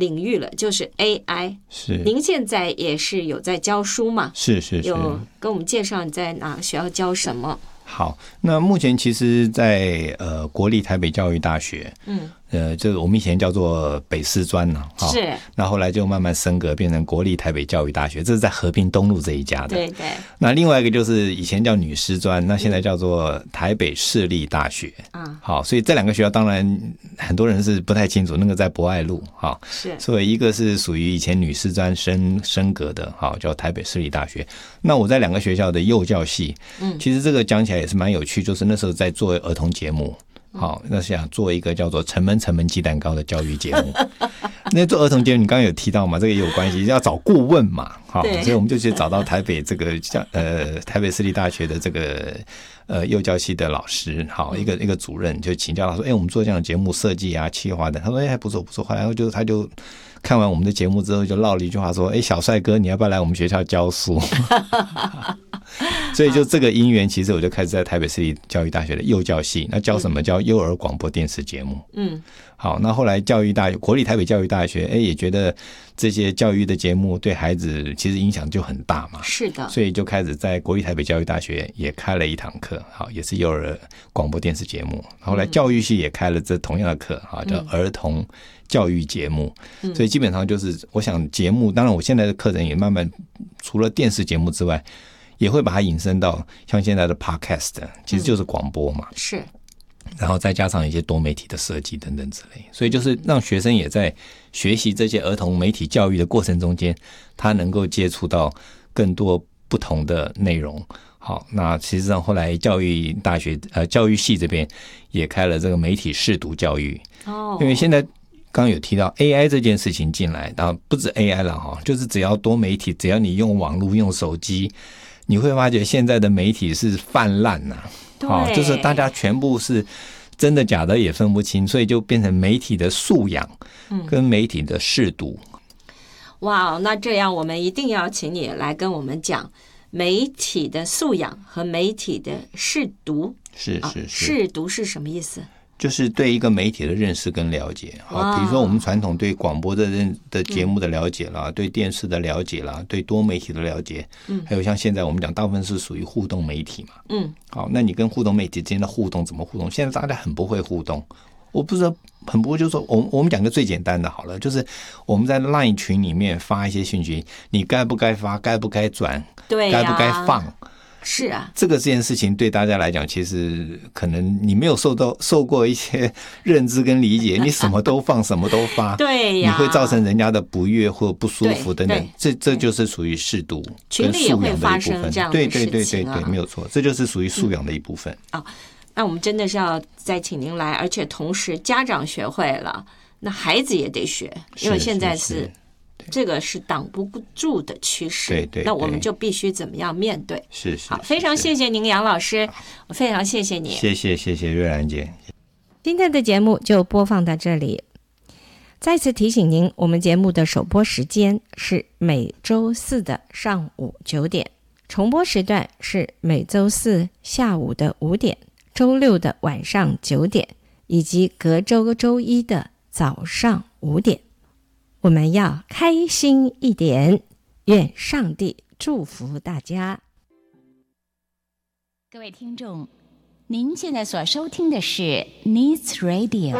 领域了，就是 AI。 是， 您现在也是有在教书嘛？ 是， 有跟我们介绍你在哪个学校教什么？ 好，那目前其实在国立台北教育大学，这个我们以前叫做北师专呢， 是， 那后来就慢慢升格变成国立台北教育大学，这是在和平东路这一家的。 对对。 那另外一个就是以前叫女师专，那现在叫做台北市立大学。好，所以这两个学校当然很多人是不太清楚，那个在博爱路，好， 是， 所以一个是属于以前女师专升格的，好，叫台北市立大学。那我在两个学校的幼教系，其实这个讲起来也是蛮有趣，就是那时候在做儿童节目。好，那想做一个叫做城门鸡蛋糕的教育节目。那做儿童节目，你刚刚有提到嘛，这个也有关系，要找顾问嘛。好，所以我们就去找到台北这个台北市立大学的这个幼教系的老师，好，一个主任就请教他说，我们做这样的节目设计啊、企划的，他说还不错不错。后来他就看完我们的节目之后，就唠了一句话说，小帅哥，你要不要来我们学校教书？所以就这个因缘，其实我就开始在台北市立教育大学的幼教系，那教什么？教幼儿广播电视节目。好，那后来国立台北教育大学，也觉得这些教育的节目对孩子其实影响就很大嘛。 是的， 所以就开始在国立台北教育大学也开了一堂课，好，也是幼儿广播电视节目。后来教育系也开了这同样的课，好，叫儿童教育节目。所以基本上就是我想节目，当然我现在的课程也慢慢除了电视节目之外，也会把它引申到像现在的 podcast， 其实就是广播嘛。 是。 然后再加上一些多媒体的设计等等之类，所以就是让学生也在学习这些儿童媒体教育的过程中间，他能够接触到更多不同的内容。好，那其实上后来教育大学教育系这边也开了这个媒体识读教育。因为现在刚刚有提到 AI 这件事情进来，然后不止 AI 了哈，就是只要多媒体，只要你用网络用手机，你会发觉现在的媒体是泛滥呐。好，就是大家全部是真的假的也分不清，所以就变成媒体的素养跟媒体的识读。 哇，那这样我们一定要请你来跟我们讲媒体的素养和媒体的识读。 是， 识读是什么意思？ 就是对一个媒体的认识跟了解。好，比如说我们传统对广播的节目的了解啦，对电视的了解啦，对多媒体的了解，还有像现在我们讲大部分是属于互动媒体嘛。好，那你跟互动媒体之间的互动怎么互动？现在大家很不会互动，我不知道很不会，就是说我们讲个最简单的好了，就是我们在 LINE 群里面发一些讯息，你该不该发，该不该转， 对该不该放？ 是啊， 这件事情对大家来讲，其实可能你没有受过一些认知跟理解，你什么都放，什么都发， 对呀， 你会造成人家的不悦或不舒服等等。这就是属于识读跟素养的一部分。群里也会发生这样的事情啊，对，没有错，这就是属于素养的一部分。 那我们真的是要再请您来，而且同时家长学会了，那孩子也得学，因为现在是。这个是挡不住的趋势，对，那我们就必须怎么样面对？ 是， 好，非常谢谢您，杨老师，我非常谢谢你， 谢谢瑞兰姐。 今天的节目就播放到这里，再次提醒您，我们节目的首播时间是每周四的上午9点，重播时段是每周四下午的5点，周六的晚上9点，以及隔周周一的早上5点。我们要开心一点，愿上帝祝福大家。 各位听众，您现在所收听的是 Needs Radio